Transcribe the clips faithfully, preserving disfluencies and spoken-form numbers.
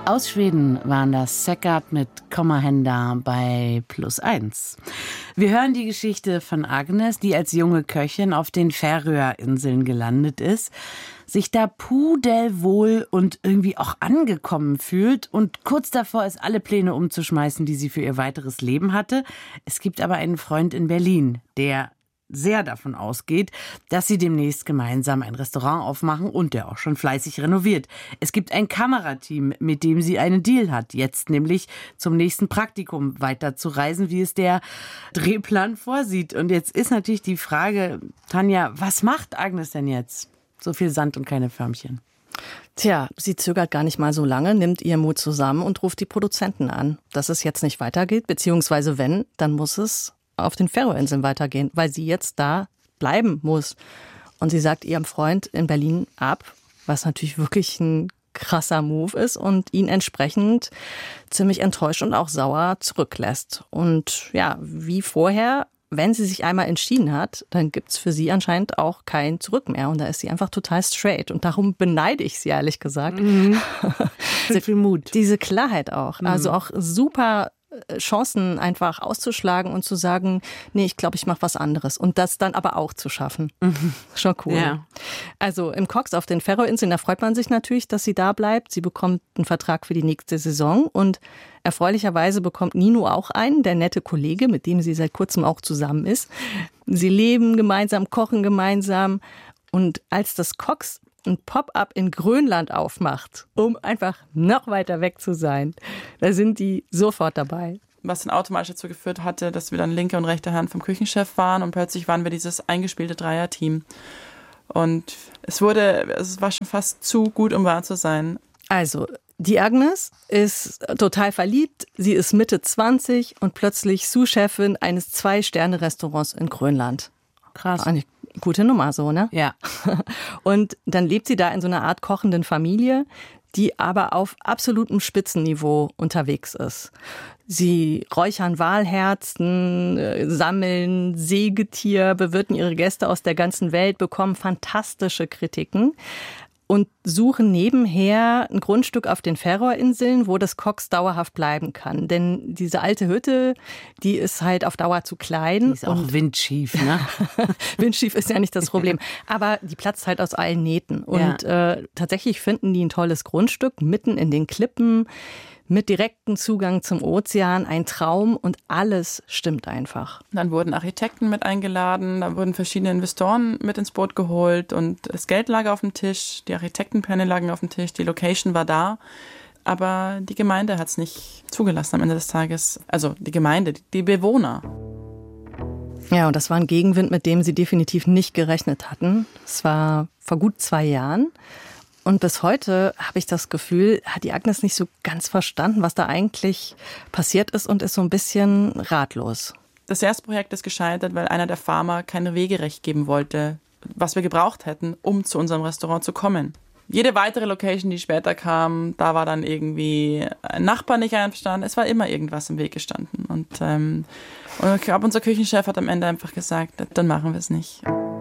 Aus Schweden waren das Säckert mit Komahenda bei Plus eins. Wir hören die Geschichte von Agnes, die als junge Köchin auf den Färöerinseln gelandet ist, sich da pudelwohl und irgendwie auch angekommen fühlt und kurz davor ist, alle Pläne umzuschmeißen, die sie für ihr weiteres Leben hatte. Es gibt aber einen Freund in Berlin, der sehr davon ausgeht, dass sie demnächst gemeinsam ein Restaurant aufmachen und der auch schon fleißig renoviert. Es gibt ein Kamerateam, mit dem sie einen Deal hat, jetzt nämlich zum nächsten Praktikum weiterzureisen, wie es der Drehplan vorsieht. Und jetzt ist natürlich die Frage, Tanja, was macht Agnes denn jetzt? So viel Sand und keine Förmchen. Tja, sie zögert gar nicht mal so lange, nimmt ihren Mut zusammen und ruft die Produzenten an, dass es jetzt nicht weitergeht, beziehungsweise wenn, dann muss es auf den Färöerinseln weitergehen, weil sie jetzt da bleiben muss. Und sie sagt ihrem Freund in Berlin ab, was natürlich wirklich ein krasser Move ist und ihn entsprechend ziemlich enttäuscht und auch sauer zurücklässt. Und ja, wie vorher, wenn sie sich einmal entschieden hat, dann gibt's für sie anscheinend auch kein Zurück mehr. Und da ist sie einfach total straight. Und darum beneide ich sie, ehrlich gesagt. Mhm. Sehr viel Mut. Diese Klarheit auch. Mhm. Also auch super Chancen einfach auszuschlagen und zu sagen, nee, ich glaube, ich mache was anderes. Und das dann aber auch zu schaffen. Mhm. Schon cool. Ja. Also im Cox auf den Färöerinseln, da freut man sich natürlich, dass sie da bleibt. Sie bekommt einen Vertrag für die nächste Saison und erfreulicherweise bekommt Nino auch einen, der nette Kollege, mit dem sie seit kurzem auch zusammen ist. Sie leben gemeinsam, kochen gemeinsam und als das Cox ein Pop-up in Grönland aufmacht, um einfach noch weiter weg zu sein, da sind die sofort dabei. Was dann automatisch dazu geführt hatte, dass wir dann linke und rechte Hand vom Küchenchef waren und plötzlich waren wir dieses eingespielte Dreierteam. Und es wurde, es war schon fast zu gut, um wahr zu sein. Also, die Agnes ist total verliebt, sie ist Mitte zwanzig und plötzlich Sous-Chefin eines Zwei-Sterne-Restaurants in Grönland. Krass. Eine gute Nummer so, ne? Ja. Und dann lebt sie da in so einer Art kochenden Familie, die aber auf absolutem Spitzenniveau unterwegs ist. Sie räuchern Walherzen, sammeln Sägetier, bewirten ihre Gäste aus der ganzen Welt, bekommen fantastische Kritiken und suchen nebenher ein Grundstück auf den Färöerinseln, wo das Cox dauerhaft bleiben kann. Denn diese alte Hütte, die ist halt auf Dauer zu klein. Die ist auch windschief, ne? Windschief ist ja nicht das Problem. Aber die platzt halt aus allen Nähten. Und ja. äh, tatsächlich finden die ein tolles Grundstück mitten in den Klippen mit direktem Zugang zum Ozean, ein Traum und alles stimmt einfach. Dann wurden Architekten mit eingeladen, da wurden verschiedene Investoren mit ins Boot geholt und das Geld lag auf dem Tisch, die Architektenpläne lagen auf dem Tisch, die Location war da, aber die Gemeinde hat es nicht zugelassen am Ende des Tages. Also die Gemeinde, die Bewohner. Ja, und das war ein Gegenwind, mit dem sie definitiv nicht gerechnet hatten. Es war vor gut zwei Jahren. Und bis heute habe ich das Gefühl, hat die Agnes nicht so ganz verstanden, was da eigentlich passiert ist und ist so ein bisschen ratlos. Das erste Projekt ist gescheitert, weil einer der Farmer kein Wegerecht geben wollte, was wir gebraucht hätten, um zu unserem Restaurant zu kommen. Jede weitere Location, die später kam, da war dann irgendwie ein Nachbar nicht einverstanden. Es war immer irgendwas im Weg gestanden. Und, ähm, und ich glaube, unser Küchenchef hat am Ende einfach gesagt, dann machen wir es nicht.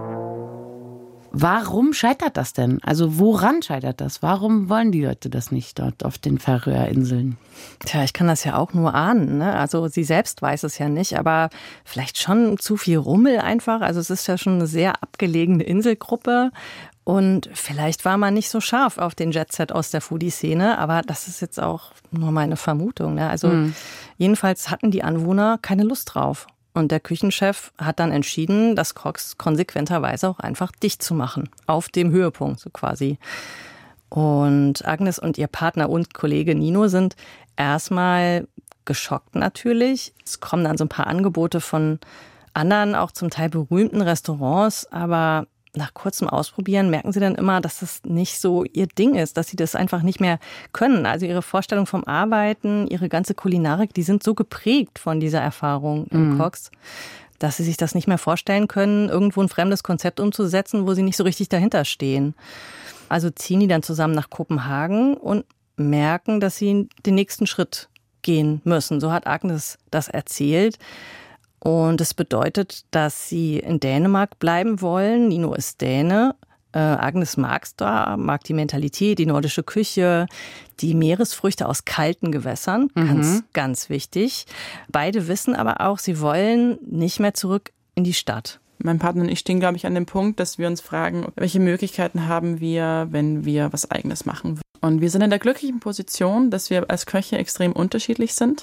Warum scheitert das denn? Also woran scheitert das? Warum wollen die Leute das nicht dort auf den Färöerinseln? Tja, ich kann das ja auch nur ahnen, ne? Also sie selbst weiß es ja nicht, aber vielleicht schon zu viel Rummel einfach. Also es ist ja schon eine sehr abgelegene Inselgruppe. Und vielleicht war man nicht so scharf auf den Jet-Set aus der Foodie-Szene, aber das ist jetzt auch nur meine Vermutung, ne? Also mhm. jedenfalls hatten die Anwohner keine Lust drauf. Und der Küchenchef hat dann entschieden, das Cox konsequenterweise auch einfach dicht zu machen. Auf dem Höhepunkt so quasi. Und Agnes und ihr Partner und Kollege Nino sind erstmal geschockt natürlich. Es kommen dann so ein paar Angebote von anderen, auch zum Teil berühmten Restaurants. Aber nach kurzem Ausprobieren merken sie dann immer, dass das nicht so ihr Ding ist, dass sie das einfach nicht mehr können. Also ihre Vorstellung vom Arbeiten, ihre ganze Kulinarik, die sind so geprägt von dieser Erfahrung im mhm. Cox, dass sie sich das nicht mehr vorstellen können, irgendwo ein fremdes Konzept umzusetzen, wo sie nicht so richtig dahinter stehen. Also ziehen die dann zusammen nach Kopenhagen und merken, dass sie den nächsten Schritt gehen müssen. So hat Agnes das erzählt. Und es bedeutet, dass sie in Dänemark bleiben wollen. Nino ist Däne. Äh, Agnes mag's da, mag die Mentalität, die nordische Küche, die Meeresfrüchte aus kalten Gewässern, mhm. ganz, ganz wichtig. Beide wissen aber auch, sie wollen nicht mehr zurück in die Stadt. Mein Partner und ich stehen, glaube ich, an dem Punkt, dass wir uns fragen, welche Möglichkeiten haben wir, wenn wir was Eigenes machen. Und wir sind in der glücklichen Position, dass wir als Köche extrem unterschiedlich sind.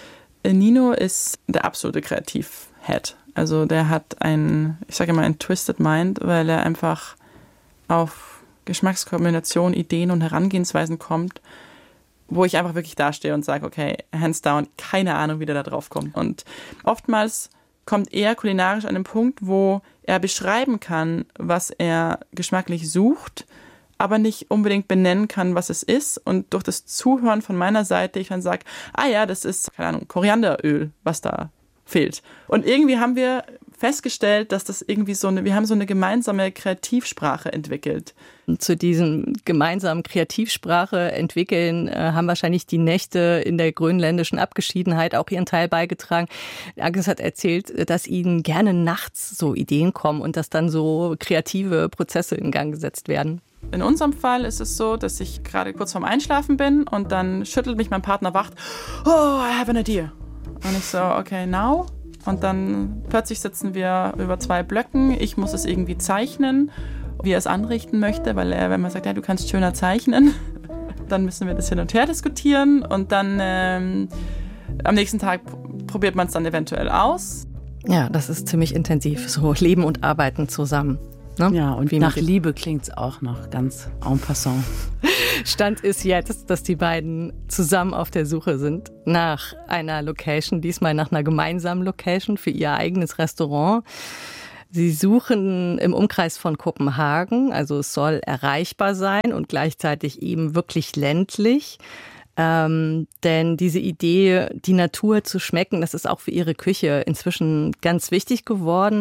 Nino ist der absolute Kreativ-Head. Also der hat ein, ich sage immer, ein Twisted Mind, weil er einfach auf Geschmackskombination, Ideen und Herangehensweisen kommt, wo ich einfach wirklich dastehe und sage, okay, hands down, keine Ahnung, wie der da drauf kommt. Und oftmals kommt er kulinarisch an den Punkt, wo er beschreiben kann, was er geschmacklich sucht, aber nicht unbedingt benennen kann, was es ist. Und durch das Zuhören von meiner Seite ich dann sage, ah ja, das ist, keine Ahnung, Korianderöl, was da fehlt. Und irgendwie haben wir festgestellt, dass das irgendwie so eine, wir haben so eine gemeinsame Kreativsprache entwickelt. Zu diesem gemeinsamen Kreativsprache entwickeln äh, haben wahrscheinlich die Nächte in der grönländischen Abgeschiedenheit auch ihren Teil beigetragen. Agnes hat erzählt, dass ihnen gerne nachts so Ideen kommen und dass dann so kreative Prozesse in Gang gesetzt werden. In unserem Fall ist es so, dass ich gerade kurz vorm Einschlafen bin und dann schüttelt mich mein Partner wach. Oh, I have an idea. Und ich so, okay, now? Und dann plötzlich sitzen wir über zwei Blöcken. Ich muss es irgendwie zeichnen, wie er es anrichten möchte, weil er, wenn man sagt, ja, du kannst schöner zeichnen, dann müssen wir das hin und her diskutieren. Und dann ähm, am nächsten Tag probiert man es dann eventuell aus. Ja, das ist ziemlich intensiv, so Leben und Arbeiten zusammen. Ne? Ja, und wie nach Liebe klingt es auch noch ganz en passant. Stand ist jetzt, dass die beiden zusammen auf der Suche sind nach einer Location, diesmal nach einer gemeinsamen Location für ihr eigenes Restaurant. Sie suchen im Umkreis von Kopenhagen, also es soll erreichbar sein und gleichzeitig eben wirklich ländlich. Ähm, denn diese Idee, die Natur zu schmecken, das ist auch für ihre Küche inzwischen ganz wichtig geworden.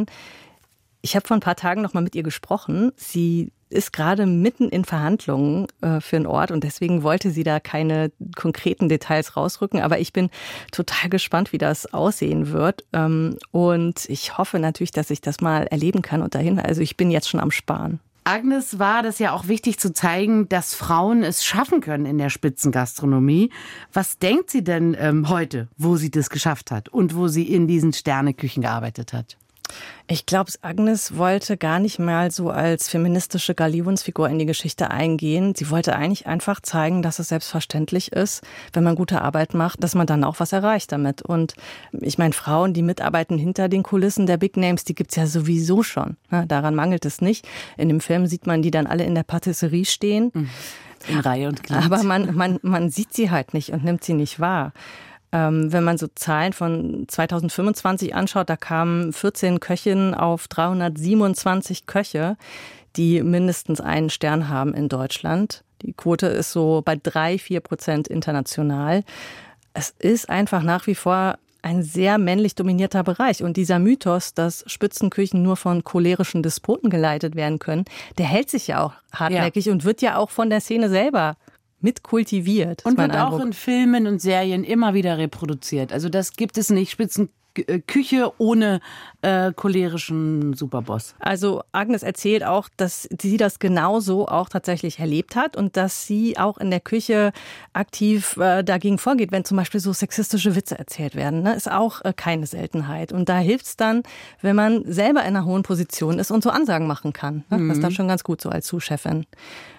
Ich habe vor ein paar Tagen noch mal mit ihr gesprochen. Sie ist gerade mitten in Verhandlungen äh, für einen Ort und deswegen wollte sie da keine konkreten Details rausrücken. Aber ich bin total gespannt, wie das aussehen wird. Ähm, und ich hoffe natürlich, dass ich das mal erleben kann und dahin. Also ich bin jetzt schon am Sparen. Agnes war das ja auch wichtig zu zeigen, dass Frauen es schaffen können in der Spitzengastronomie. Was denkt sie denn ähm, heute, wo sie das geschafft hat und wo sie in diesen Sterneküchen gearbeitet hat? Ich glaube, Agnes wollte gar nicht mal so als feministische Galionsfigur in die Geschichte eingehen. Sie wollte eigentlich einfach zeigen, dass es selbstverständlich ist, wenn man gute Arbeit macht, dass man dann auch was erreicht damit. Und ich meine, Frauen, die mitarbeiten hinter den Kulissen der Big Names, die gibt's ja sowieso schon. Daran mangelt es nicht. In dem Film sieht man die dann alle in der Patisserie stehen. In Reihe und Glied. Aber man, man, man sieht sie halt nicht und nimmt sie nicht wahr. Ähm, wenn man so Zahlen von zwanzig fünfundzwanzig anschaut, da kamen vierzehn Köchinnen auf dreihundertsiebenundzwanzig Köche, die mindestens einen Stern haben in Deutschland. Die Quote ist so bei drei, vier Prozent international. Es ist einfach nach wie vor ein sehr männlich dominierter Bereich. Und dieser Mythos, dass Spitzenküchen nur von cholerischen Despoten geleitet werden können, der hält sich ja auch hartnäckig ja. und wird ja auch von der Szene selber mit kultiviert. Und wird auch in Filmen und Serien immer wieder reproduziert. Also das gibt es nicht. Spitzenküche ohne äh, cholerischen Superboss. Also Agnes erzählt auch, dass sie das genauso auch tatsächlich erlebt hat und dass sie auch in der Küche aktiv äh, dagegen vorgeht, wenn zum Beispiel so sexistische Witze erzählt werden. Ne? Ist auch äh, keine Seltenheit. Und da hilft es dann, wenn man selber in einer hohen Position ist und so Ansagen machen kann. Ne? Mhm. Das ist dann schon ganz gut so als Sous-Chefin.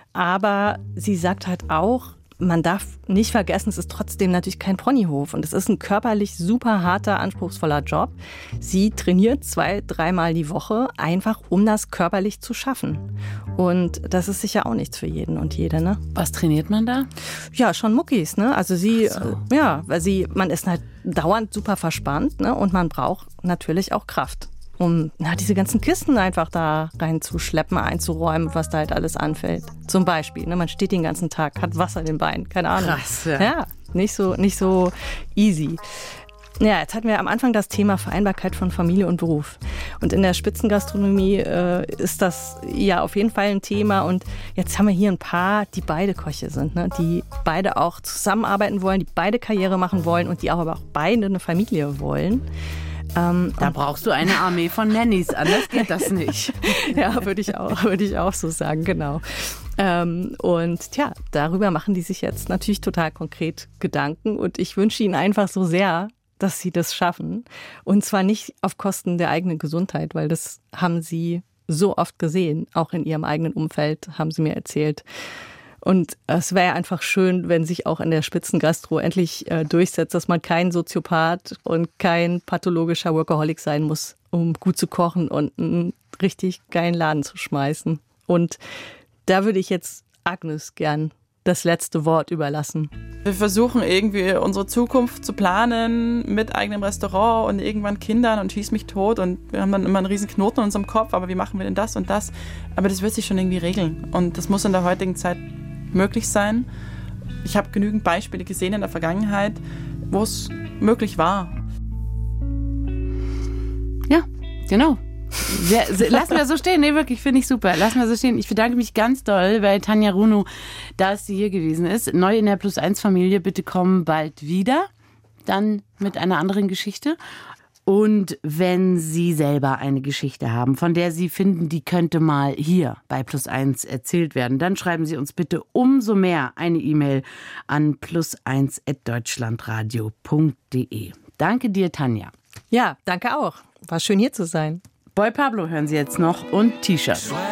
Aber sie sagt halt auch, man darf nicht vergessen, es ist trotzdem natürlich kein Ponyhof und es ist ein körperlich super harter, anspruchsvoller Job. Sie trainiert zwei, dreimal die Woche, einfach um das körperlich zu schaffen. Und das ist sicher auch nichts für jeden und jede, ne? Was trainiert man da? Ja, schon Muckis, ne? Also sie, Ach so. ja, weil sie, man ist halt dauernd super verspannt, ne? Und man braucht natürlich auch Kraft, um na, diese ganzen Kisten einfach da reinzuschleppen, einzuräumen, was da halt alles anfällt. Zum Beispiel, ne, man steht den ganzen Tag, hat Wasser in den Beinen, keine Ahnung. Krass, ja. Ja, nicht so, nicht so easy. Ja, jetzt hatten wir am Anfang das Thema Vereinbarkeit von Familie und Beruf. Und in der Spitzengastronomie äh, ist das ja auf jeden Fall ein Thema. Und jetzt haben wir hier ein paar, die beide Köche sind, ne? Die beide auch zusammenarbeiten wollen, die beide Karriere machen wollen und die auch aber auch beide eine Familie wollen. Ähm, da brauchst du eine Armee von Nannies, anders geht das nicht. Ja, würde ich auch, würde ich auch so sagen, genau. Ähm, und tja, darüber machen die sich jetzt natürlich total konkret Gedanken und ich wünsche ihnen einfach so sehr, dass sie das schaffen und zwar nicht auf Kosten der eigenen Gesundheit, weil das haben sie so oft gesehen, auch in ihrem eigenen Umfeld, haben sie mir erzählt. Und es wäre einfach schön, wenn sich auch in der Spitzengastro endlich äh, durchsetzt, dass man kein Soziopath und kein pathologischer Workaholic sein muss, um gut zu kochen und einen richtig geilen Laden zu schmeißen. Und da würde ich jetzt Agnes gern das letzte Wort überlassen. Wir versuchen irgendwie unsere Zukunft zu planen mit eigenem Restaurant und irgendwann Kindern und schieß mich tot und wir haben dann immer einen riesen Knoten in unserem Kopf, aber wie machen wir denn das und das? Aber das wird sich schon irgendwie regeln und das muss in der heutigen Zeit möglich sein. Ich habe genügend Beispiele gesehen in der Vergangenheit, wo es möglich war. Ja, genau. Sehr, sehr, lassen wir so stehen. Nee, wirklich, finde ich super. Lassen wir so stehen. Ich bedanke mich ganz doll bei Tanja Runo, dass sie hier gewesen ist. Neu in der Plus eins Familie. Bitte kommen bald wieder. Dann mit einer anderen Geschichte. Und wenn Sie selber eine Geschichte haben, von der Sie finden, die könnte mal hier bei Plus eins erzählt werden, dann schreiben Sie uns bitte umso mehr eine E-Mail an plus eins at deutschlandradio punkt de. Danke dir, Tanja. Ja, danke auch. War schön hier zu sein. Boy Pablo hören Sie jetzt noch und T-Shirt.